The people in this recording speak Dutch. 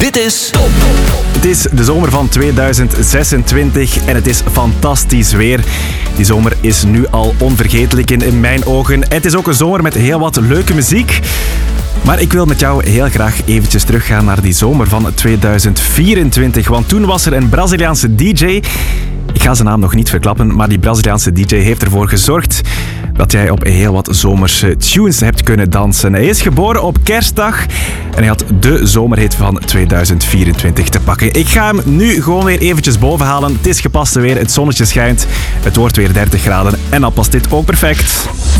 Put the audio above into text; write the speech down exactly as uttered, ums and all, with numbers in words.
Dit is Top. Het is de zomer van tweeduizend zesentwintig en het is fantastisch weer. Die zomer is nu al onvergetelijk in, in mijn ogen. Het is ook een zomer met heel wat leuke muziek. Maar ik wil met jou heel graag eventjes teruggaan naar die zomer van tweeduizend vierentwintig. Want toen was er een Braziliaanse D J. Ik ga zijn naam nog niet verklappen, maar die Braziliaanse D J heeft ervoor gezorgd dat jij op heel wat zomerse tunes hebt kunnen dansen. Hij is geboren op kerstdag en hij had de zomerhit van tweeduizend vierentwintig te pakken. Ik ga hem nu gewoon weer eventjes bovenhalen. Het is gepaste weer, het zonnetje schijnt, het wordt weer dertig graden en dan past dit ook perfect.